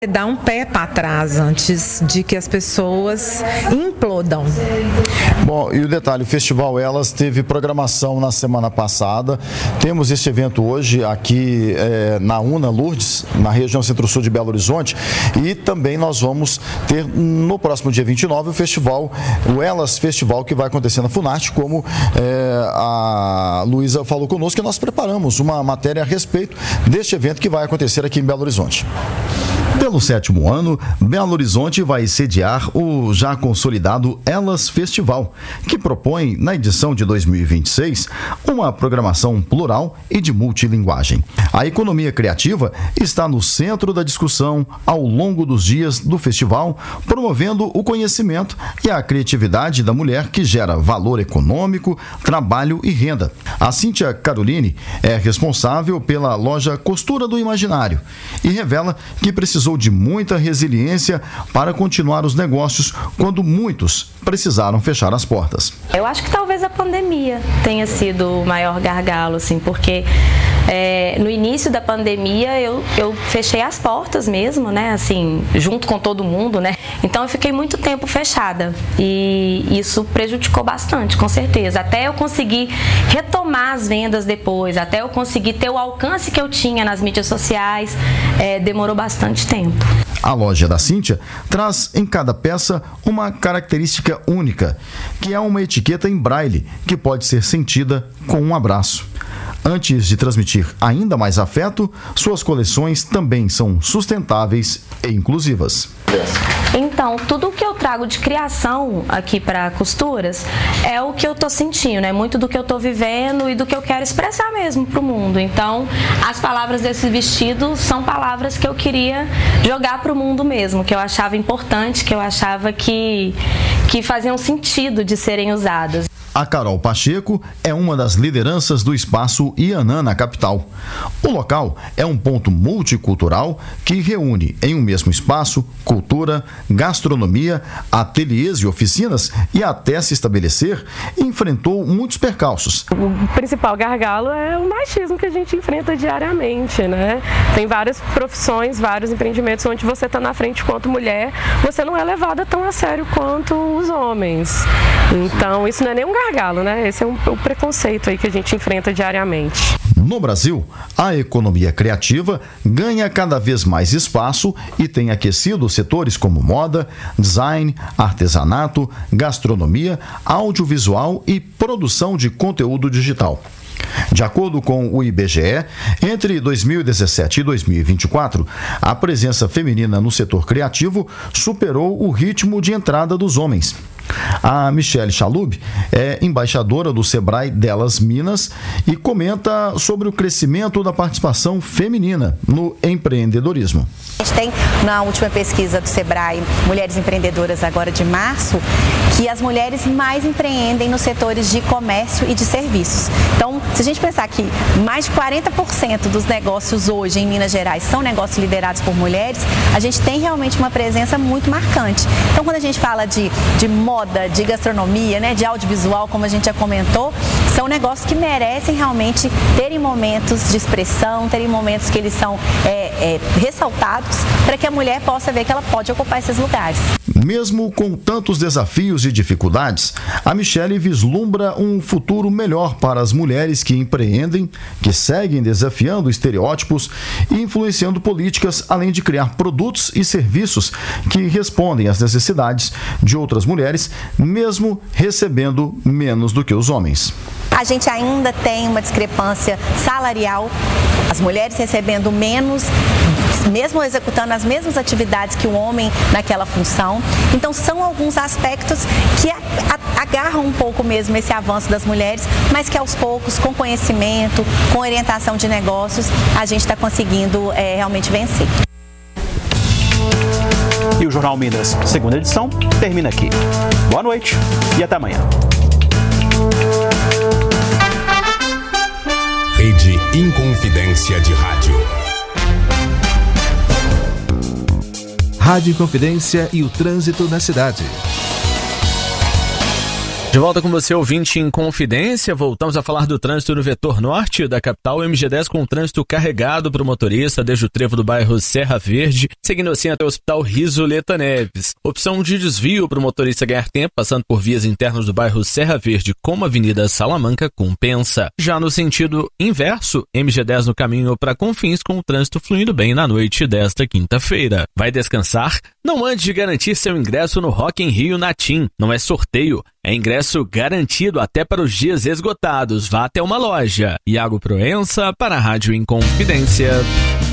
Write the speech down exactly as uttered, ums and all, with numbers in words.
Dar um pé para trás antes de que as pessoas implodam. Bom, e o detalhe, o Festival Elas teve programação na semana passada. Temos este evento hoje aqui é, na UNA Lourdes, na região Centro-Sul de Belo Horizonte, e também nós vamos ter no próximo dia vinte e nove o festival, o Elas Festival, que vai acontecer na Funarte, como é, a Luísa falou conosco, que nós preparamos uma matéria a respeito deste evento que vai acontecer aqui em Belo Horizonte. Pelo sétimo ano, Belo Horizonte vai sediar o já consolidado Elas Festival, que propõe, na edição de dois mil e vinte e seis, uma programação plural e de multilinguagem. A economia criativa está no centro da discussão ao longo dos dias do festival, promovendo o conhecimento e a criatividade da mulher que gera valor econômico, trabalho e renda. A Cíntia Caroline é responsável pela loja Costura do Imaginário e revela que precisou de muita resiliência para continuar os negócios quando muitos precisaram fechar as portas. Eu acho que talvez a pandemia tenha sido o maior gargalo, assim, porque é, no início da pandemia eu, eu fechei as portas mesmo, né, assim, junto com todo mundo, né, então eu fiquei muito tempo fechada e isso prejudicou bastante, com certeza, até eu conseguir retomar as vendas depois, até eu conseguir ter o alcance que eu tinha nas mídias sociais, é, demorou bastante tempo. A loja da Cíntia traz em cada peça uma característica única, que é uma etiqueta em braille que pode ser sentida com um abraço. Antes de transmitir ainda mais afeto, suas coleções também são sustentáveis e inclusivas. Então, tudo que eu trago de criação aqui para costuras é o que eu tô sentindo, é muito do que eu tô vivendo e do que eu quero expressar mesmo pro mundo. Então, as palavras desse vestido são palavras que eu queria jogar pro mundo mesmo, que eu achava importante, que eu achava que, que faziam sentido de serem usadas. A Carol Pacheco é uma das lideranças do espaço Ianã na capital. O local é um ponto multicultural que reúne em um mesmo espaço cultura, gastronomia, ateliês e oficinas e até se estabelecer enfrentou muitos percalços. O principal gargalo é o machismo que a gente enfrenta diariamente, né? Tem várias profissões, vários empreendimentos onde você está na frente quanto mulher, você não é levada tão a sério quanto os homens. Então isso não é nem um gargalo, né? Esse é um, um preconceito aí que a gente enfrenta diariamente. No Brasil, a economia criativa ganha cada vez mais espaço e tem aquecido setores como moda, design, artesanato, gastronomia, audiovisual e produção de conteúdo digital. De acordo com o I B G E, entre dois mil e dezessete e dois mil e vinte e quatro, a presença feminina no setor criativo superou o ritmo de entrada dos homens. A Michele Chalub é embaixadora do Sebrae Delas Minas e comenta sobre o crescimento da participação feminina no empreendedorismo. A gente tem na última pesquisa do Sebrae Mulheres Empreendedoras agora de março, que as mulheres mais empreendem nos setores de comércio e de serviços. Então, se a gente pensar que mais de quarenta por cento dos negócios hoje em Minas Gerais são negócios liderados por mulheres, a gente tem realmente uma presença muito marcante. Então, quando a gente fala de, de moda, de gastronomia, né, de audiovisual, como a gente já comentou, são negócios que merecem realmente terem momentos de expressão, terem momentos que eles são é, é, ressaltados para que a mulher possa ver que ela pode ocupar esses lugares. Mesmo com tantos desafios e dificuldades, a Michele vislumbra um futuro melhor para as mulheres que empreendem, que seguem desafiando estereótipos e influenciando políticas, além de criar produtos e serviços que respondem às necessidades de outras mulheres, mesmo recebendo menos do que os homens. A gente ainda tem uma discrepância salarial, as mulheres recebendo menos, mesmo executando as mesmas atividades que o homem naquela função. Então são alguns aspectos que agarram um pouco mesmo esse avanço das mulheres, mas que aos poucos, com conhecimento, com orientação de negócios, a gente está conseguindo é, realmente vencer. E o Jornal Minas, segunda edição, termina aqui. Boa noite e até amanhã. Rede Inconfidência de Rádio. Rádio Inconfidência e o trânsito na cidade. De volta com você, ouvinte em Confidência, voltamos a falar do trânsito no vetor norte da capital, M G dez com trânsito carregado para o motorista desde o trevo do bairro Serra Verde, seguindo assim até o Hospital Risoleta Neves. Opção de desvio para o motorista ganhar tempo, passando por vias internas do bairro Serra Verde, como a Avenida Salamanca, compensa. Já no sentido inverso, M G dez no caminho para Confins, com o trânsito fluindo bem na noite desta quinta-feira. Vai descansar? Não antes de garantir seu ingresso no Rock in Rio na TIM. Não é sorteio, é ingresso garantido até para os dias esgotados. Vá até uma loja. Iago Proença para a Rádio Inconfidência.